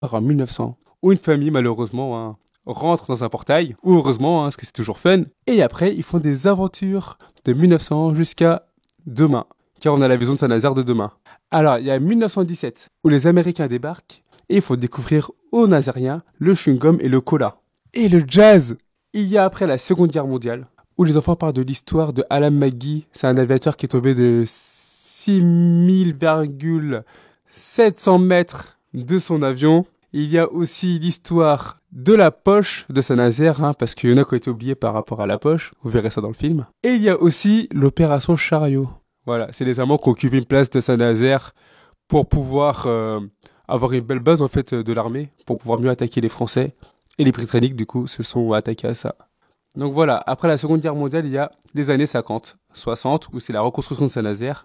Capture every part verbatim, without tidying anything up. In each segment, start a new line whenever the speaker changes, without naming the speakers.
en mille neuf cents, où une famille, malheureusement, hein, rentre dans un portail, ou heureusement, hein, parce que c'est toujours fun, et après, ils font des aventures de mille neuf cents jusqu'à demain, car on a la vision de Saint-Nazaire de demain. Alors, il y a mille neuf cent dix-sept, où les Américains débarquent, et il faut découvrir aux Nazériens le chewing-gum et le cola. Et le jazz. Il y a après la Seconde Guerre mondiale, où les enfants parlent de l'histoire de Alan McGee, c'est un aviateur qui est tombé de six mille sept cents mètres de son avion. Il y a aussi l'histoire de la poche de Saint-Nazaire, hein, parce qu'il y en a qui ont été oubliés par rapport à la poche. Vous verrez ça dans le film. Et il y a aussi l'opération Chariot. Voilà, c'est les Allemands qui occupent une place de Saint-Nazaire pour pouvoir euh, avoir une belle base en fait de l'armée, pour pouvoir mieux attaquer les Français. Et les Britanniques, du coup, se sont attaqués à ça. Donc voilà, après la Seconde Guerre mondiale, il y a les années cinquante, soixante, où c'est la reconstruction de Saint-Nazaire,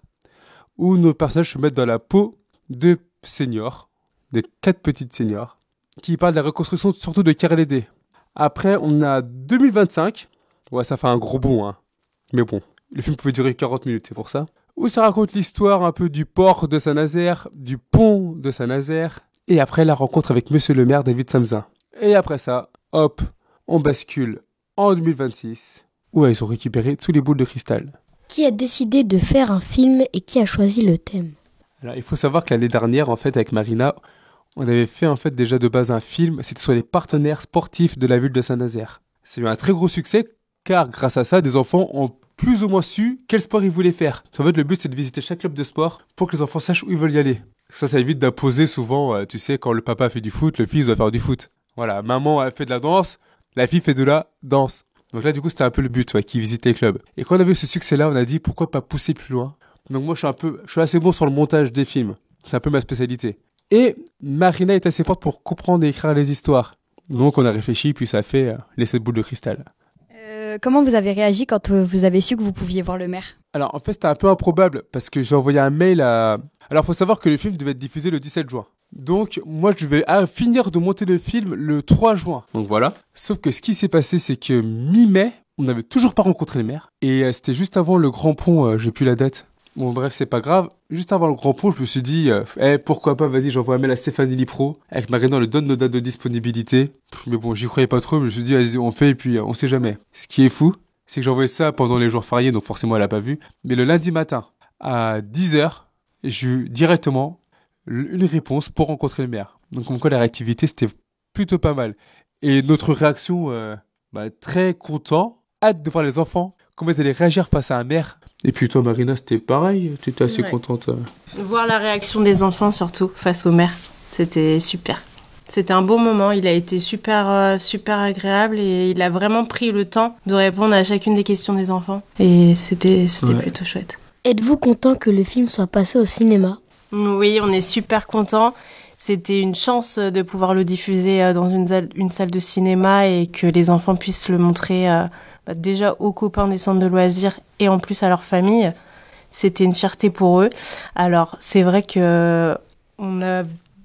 où nos personnages se mettent dans la peau de seniors, de quatre petites seniors, qui parlent de la reconstruction surtout de Kerlédé. Après, on a deux mille vingt-cinq. Ouais, ça fait un gros bond, hein. Mais bon, le film pouvait durer quarante minutes, c'est pour ça. Où ça raconte l'histoire un peu du port de Saint-Nazaire, du pont de Saint-Nazaire, et après la rencontre avec Monsieur le maire David Samzin. Et après ça, hop, on bascule en deux mille vingt-six, où ils ont récupéré tous les boules de cristal.
Qui a décidé de faire un film et qui a choisi le thème?
Alors, il faut savoir que l'année dernière, en fait, avec Marina, on avait fait en fait déjà de base un film. C'était sur les partenaires sportifs de la ville de Saint-Nazaire. C'est eu un très gros succès, car grâce à ça, des enfants ont plus ou moins su quel sport ils voulaient faire. En fait, le but, c'est de visiter chaque club de sport pour que les enfants sachent où ils veulent y aller. Ça, ça évite d'imposer souvent, euh, tu sais, quand le papa fait du foot, le fils doit faire du foot. Voilà, maman a fait de la danse, la fille fait de la danse. Donc là, du coup, c'était un peu le but, ouais, qui visite les clubs. Et quand on a vu ce succès-là, on a dit pourquoi pas pousser plus loin. Donc moi, je suis un peu, je suis assez bon sur le montage des films. C'est un peu ma spécialité. Et Marina est assez forte pour comprendre et écrire les histoires. Donc on a réfléchi, puis ça a fait euh, les sept boules de cristal.
Euh, comment vous avez réagi quand euh, vous avez su que vous pouviez voir le maire?
Alors en fait, c'était un peu improbable parce que j'ai envoyé un mail à. Alors faut savoir que le film devait être diffusé le dix-sept juin. Donc moi je vais ah, finir de monter le film le trois juin. Donc voilà. Sauf que ce qui s'est passé, c'est que mi-mai, on n'avait toujours pas rencontré le maire. Et euh, c'était juste avant le grand pont, euh, j'ai plus la date. Bon bref, c'est pas grave. Juste avant le grand pont, je me suis dit, euh, eh, pourquoi pas, vas-y, j'envoie un mail à Stéphanie Lipro. Avec Marina, on lui donne nos dates de disponibilité. Mais bon, j'y croyais pas trop, mais je me suis dit, vas-y, on fait, et puis euh, on sait jamais. Ce qui est fou, c'est que j'ai envoyé ça pendant les jours fériés, donc forcément elle a pas vu. Mais le lundi matin, à dix heures, j'ai eu directement une réponse pour rencontrer le maire. Donc comme quoi la réactivité, c'était plutôt pas mal. Et notre réaction, euh, bah, très content, hâte de voir les enfants, comment ils allaient réagir face à un maire. Et puis toi Marina, c'était pareil, tu étais assez
ouais.
contente. euh.
Voir la réaction des enfants surtout face au maire, c'était super. C'était un beau moment, il a été super, euh, super agréable et il a vraiment pris le temps de répondre à chacune des questions des enfants. Et c'était, c'était
Ouais.
plutôt chouette.
Êtes-vous content que le film soit passé au cinéma?
Oui, on est super contents. C'était une chance de pouvoir le diffuser dans une salle, une salle de cinéma et que les enfants puissent le montrer euh, bah, déjà aux copains des centres de loisirs et en plus à leur famille. C'était une fierté pour eux. Alors, c'est vrai que on a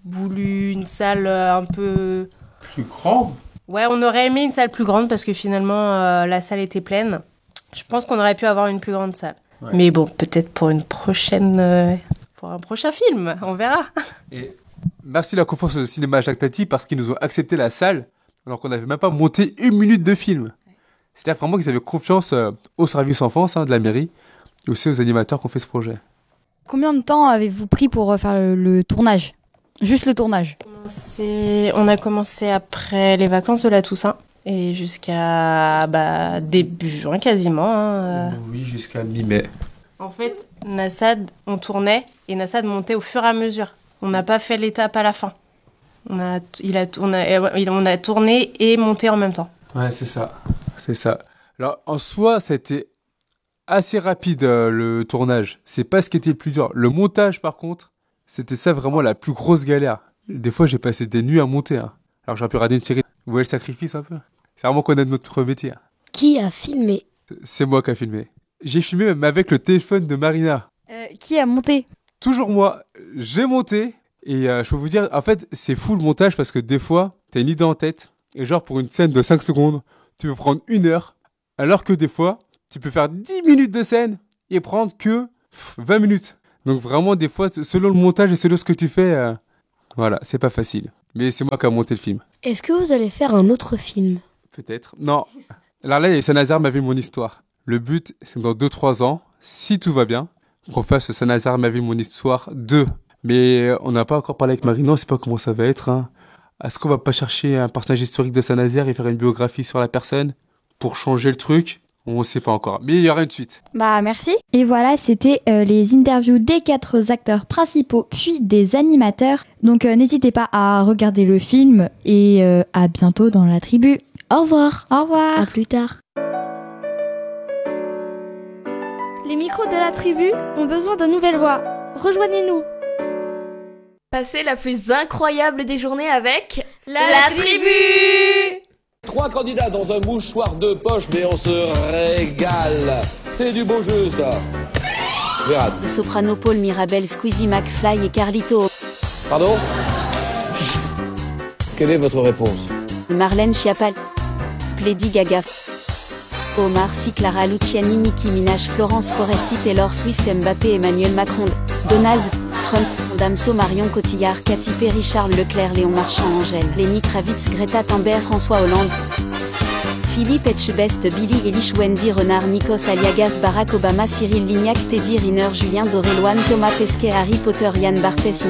voulu une salle un peu...
Plus grande.
Ouais, on aurait aimé une salle plus grande parce que finalement, euh, la salle était pleine. Je pense qu'on aurait pu avoir une plus grande salle.
Ouais.
Mais bon, peut-être pour une prochaine... euh, pour un prochain film, on verra.
Et merci la confiance au cinéma Jacques Tati parce qu'ils nous ont accepté la salle alors qu'on n'avait même pas monté une minute de film. C'était vraiment qu'ils avaient confiance euh, au service enfance hein, de la mairie et aussi aux animateurs qui ont fait ce projet.
Combien de temps avez-vous pris pour euh, faire le, le tournage? Juste le tournage.
C'est... On a commencé après les vacances de la Toussaint et jusqu'à bah, début juin quasiment. Hein.
Oui, jusqu'à mi-mai.
En fait, Nassad, on tournait et Nassad montait au fur et à mesure. On n'a pas fait l'étape à la fin. On a, il a, on, a, on a tourné et monté en même temps.
Ouais, c'est ça. C'est ça. Alors, en soi, c'était assez rapide, euh, le tournage. C'est pas ce qui était le plus dur. Le montage, par contre, c'était ça vraiment la plus grosse galère. Des fois, j'ai passé des nuits à monter. Hein. Alors, j'aurais pu regarder une série. Vous voyez le sacrifice un peu? C'est vraiment connaître notre métier.
Qui a filmé?
C'est moi qui a filmé. J'ai filmé même avec le téléphone de Marina.
Euh, qui a monté?
Toujours moi. J'ai monté. Et euh, je peux vous dire, en fait, c'est fou le montage parce que des fois, t'as une idée en tête. Et genre, pour une scène de cinq secondes, tu peux prendre une heure. Alors que des fois, tu peux faire dix minutes de scène et prendre que vingt minutes. Donc vraiment, des fois, selon le montage et selon ce que tu fais, euh, voilà, c'est pas facile. Mais c'est moi qui ai monté le film.
Est-ce que vous allez faire un autre film?
Peut-être. Non. Alors là, il y a Saint-Nazaire m'a vu mon histoire. Le but, c'est que dans deux trois ans, si tout va bien, qu'on fasse Saint-Nazaire m'a vu mon histoire deux. Mais on n'a pas encore parlé avec Marie, non, on sait pas comment ça va être. Hein. Est-ce qu'on va pas chercher un personnage historique de Saint-Nazaire et faire une biographie sur la personne pour changer le truc? On ne sait pas encore. Mais il y aura une suite.
Bah merci.
Et voilà, c'était euh, les interviews des quatre acteurs principaux, puis des animateurs. Donc euh, n'hésitez pas à regarder le film et euh, à bientôt dans la tribu.
Au revoir.
Au revoir.
À plus tard.
Les micros de la tribu ont besoin de nouvelles voix. Rejoignez-nous.
Passez la plus incroyable des journées avec
La,
la
tribu.
tribu.
Trois candidats dans un mouchoir de poche, mais on se régale. C'est du beau jeu, ça. Verra.
Soprano, Paul Mirabel, Squeezie, McFly et Carlito.
Pardon? Quelle est votre réponse?
Marlène Schiappa, Lady Gaga, Omar Sy, Clara Luciani, Nicki Minaj, Florence Foresti, Taylor Swift, Mbappé, Emmanuel Macron, Donald Trump, Damso, Marion Cotillard, Katy Perry, Charles Leclerc, Léon Marchand, Angèle, Lenny Kravitz, Greta Thunberg, François Hollande, Philippe Etchebest, Billy Eilish, Wendy Renard, Nikos Aliagas, Barack Obama, Cyril Lignac, Teddy Riner, Julien Doré, Loane Thomas Pesquet, Harry Potter, Yann Barthès,